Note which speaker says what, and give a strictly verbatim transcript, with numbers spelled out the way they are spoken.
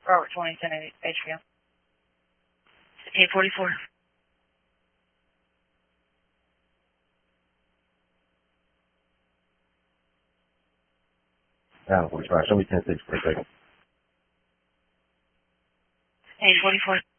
Speaker 1: Robert twenty ten H P M. eight forty-four.
Speaker 2: Down forty-five. Show me ten six per second.
Speaker 1: eight forty-four.